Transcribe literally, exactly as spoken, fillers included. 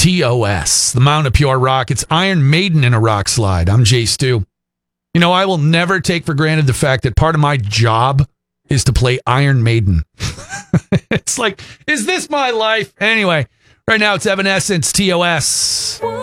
T O S, the Mount of Pure Rock. It's Iron Maiden in a rock slide. I'm Jay Stu. You know, I will never take for granted the fact that part of my job is to play Iron Maiden. It's like, is this my life? Anyway, right now it's Evanescence, T O S.